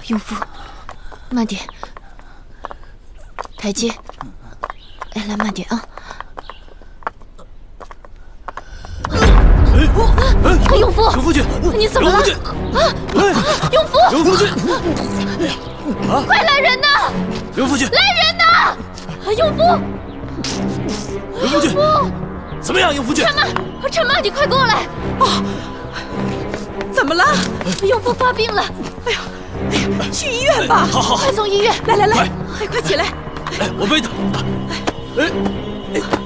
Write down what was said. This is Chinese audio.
永福，慢点，台阶，哎，来慢点啊！永福， 永福君， 你怎么了？永福， 永福君， 快来人呐！ 永福君， 来人呐！永福， 永福君，怎么样，永福君？ 陈妈，你快过来！ 哦，怎么了？ 永福发病了！ 哎呀，去医院吧！ 好， 快送医院！ 来，快起来！ 哎，我背他。哎。